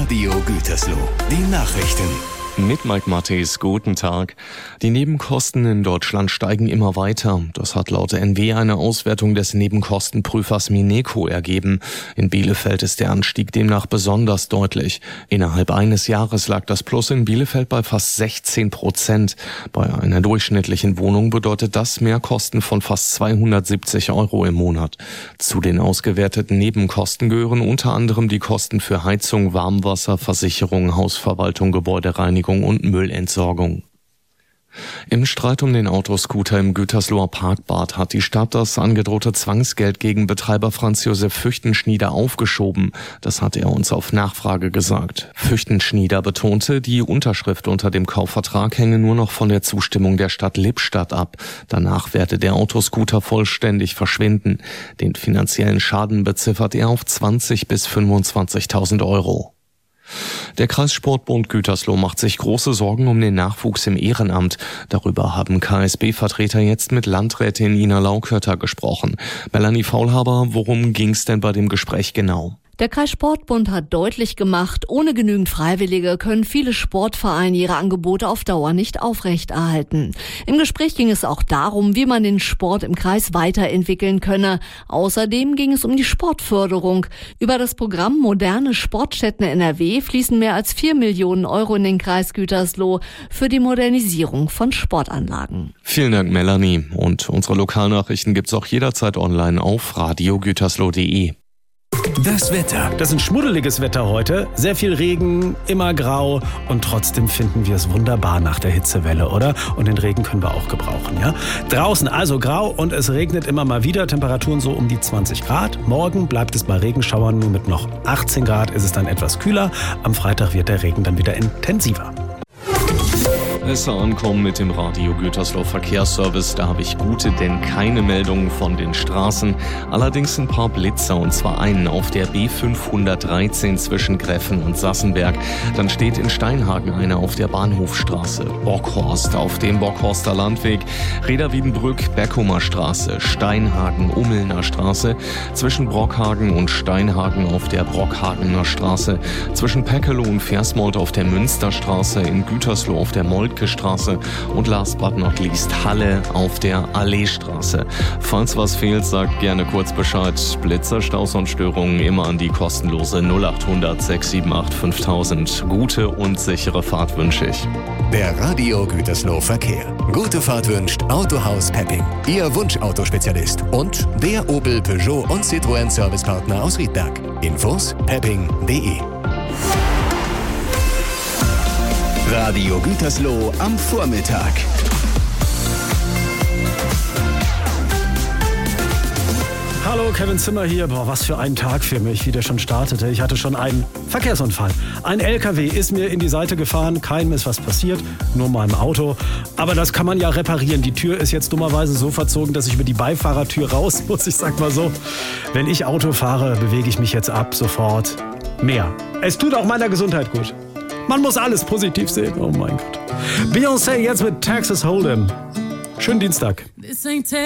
Radio Gütersloh. Die Nachrichten. Mit Mike Mattis, guten Tag. Die Nebenkosten in Deutschland steigen immer weiter. Das hat laut NW eine Auswertung des Nebenkostenprüfers Mineco ergeben. In Bielefeld ist der Anstieg demnach besonders deutlich. Innerhalb eines Jahres lag das Plus in Bielefeld bei fast 16%. Bei einer durchschnittlichen Wohnung bedeutet das Mehrkosten von fast 270 € im Monat. Zu den ausgewerteten Nebenkosten gehören unter anderem die Kosten für Heizung, Warmwasser, Versicherung, Hausverwaltung, Gebäudereinigung und Müllentsorgung. Im Streit um den Autoscooter im Gütersloher Parkbad hat die Stadt das angedrohte Zwangsgeld gegen Betreiber Franz Josef Füchtenschnieder aufgeschoben. Das hat er uns auf Nachfrage gesagt. Füchtenschnieder betonte, die Unterschrift unter dem Kaufvertrag hänge nur noch von der Zustimmung der Stadt Lippstadt ab. Danach werde der Autoscooter vollständig verschwinden. Den finanziellen Schaden beziffert er auf 20.000 bis 25.000 €. Der Kreissportbund Gütersloh macht sich große Sorgen um den Nachwuchs im Ehrenamt. Darüber haben KSB-Vertreter jetzt mit Landrätin Ina Laukötter gesprochen. Melanie Faulhaber, worum ging's denn bei dem Gespräch genau? Der Kreissportbund hat deutlich gemacht, ohne genügend Freiwillige können viele Sportvereine ihre Angebote auf Dauer nicht aufrechterhalten. Im Gespräch ging es auch darum, wie man den Sport im Kreis weiterentwickeln könne. Außerdem ging es um die Sportförderung. Über das Programm Moderne Sportstätten NRW fließen mehr als 4 Millionen € in den Kreis Gütersloh für die Modernisierung von Sportanlagen. Vielen Dank, Melanie. Und unsere Lokalnachrichten gibt's auch jederzeit online auf radiogütersloh.de. Das Wetter. Das ist ein schmuddeliges Wetter heute. Sehr viel Regen, immer grau und trotzdem finden wir es wunderbar nach der Hitzewelle, oder? Und den Regen können wir auch gebrauchen, ja? Draußen also grau und es regnet immer mal wieder. Temperaturen so um die 20 Grad. Morgen bleibt es bei Regenschauern nur mit noch 18 Grad. Ist es dann etwas kühler. Am Freitag wird der Regen dann wieder intensiver. Besser ankommen mit dem Radio Gütersloh Verkehrsservice. Da habe ich gute, denn keine Meldungen von den Straßen. Allerdings ein paar Blitzer, und zwar einen auf der B513 zwischen Greffen und Sassenberg. Dann steht in Steinhagen einer auf der Bahnhofstraße. Bockhorst auf dem Bockhorster Landweg. Reda-Wiedenbrück, Beckumer Straße. Steinhagen, Ummelner Straße. Zwischen Brockhagen und Steinhagen auf der Brockhagener Straße. Zwischen Peckelow und Versmold auf der Münsterstraße. In Gütersloh auf der Moltke Straße und last but not least Halle auf der Alleestraße. Falls was fehlt, sagt gerne kurz Bescheid. Blitzer, Staus und Störungen immer an die kostenlose 0800 678 5000. Gute und sichere Fahrt wünsche ich. Der Radio Gütersloh Verkehr. Gute Fahrt wünscht Autohaus Pepping, Ihr Wunschautospezialist, und der Opel, Peugeot und Citroën Servicepartner aus Riedberg. Infos pepping.de. Radio Gütersloh am Vormittag. Hallo, Kevin Zimmer hier. Was für ein Tag für mich, wie der schon startete. Ich hatte schon einen Verkehrsunfall. Ein LKW ist mir in die Seite gefahren. Keinem ist was passiert, nur meinem Auto. Aber das kann man ja reparieren. Die Tür ist jetzt dummerweise so verzogen, dass ich über die Beifahrertür raus muss. Ich sag mal so, wenn ich Auto fahre, bewege ich mich jetzt ab sofort mehr. Es tut auch meiner Gesundheit gut. Man muss alles positiv sehen. Oh mein Gott. Beyoncé jetzt mit Texas Hold'em. Schönen Dienstag.